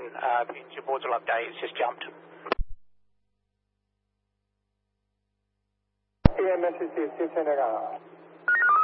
the geoportal update. It's just jumped. EMS is 16 Senegal.